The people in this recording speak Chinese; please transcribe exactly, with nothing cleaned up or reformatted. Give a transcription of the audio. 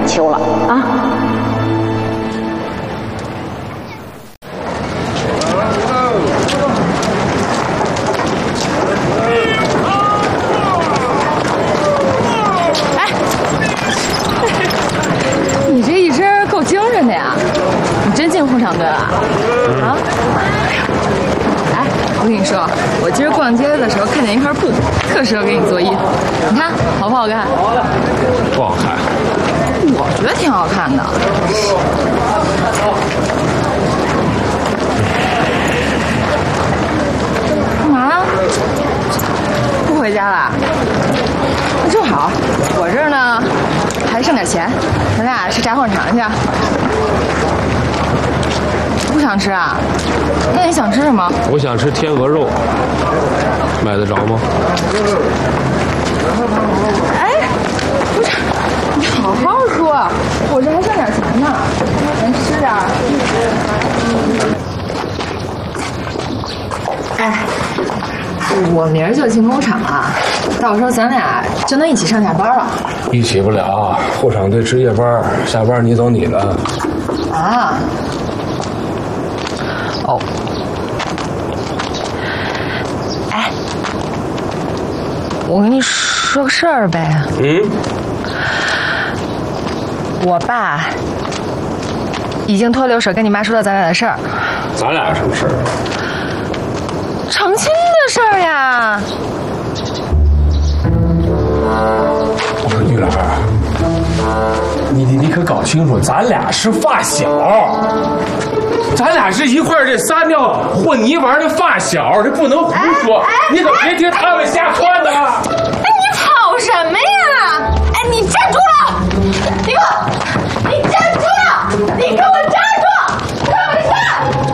求了啊！ 哎，你这一身够精神的呀！你真进红场队了啊？哎，我跟你说，我今儿逛街的时候看见一块布，特适合给你做衣服，你看好不好看？ 不好看。 我觉得挺好看的。干嘛呀？不回家了？那正好，我这儿呢还剩点钱，咱俩去炸灌肠去。不想吃啊？那你想吃什么？ 我想吃天鹅肉，买得着吗？ 哎，不是，你好好说，我这还剩点钱呢，咱吃点。哎，我明儿就进工厂了，到时候咱俩就能一起上下班了。 一起不了，后场队值夜班，下班你走你的。 啊。哦，哎，我跟你说个事儿呗。 嗯， 我爸已经托留守跟你妈说了咱俩的事儿。 咱俩什么事儿？ 成亲的事儿呀。 我说玉兰，你你你可搞清楚，咱俩是发小。咱俩是一块儿这撒尿和泥玩的发小，这不能胡说。哎哎、你可别听他们瞎传的。 哎，你吵什么呀？哎，你站住了！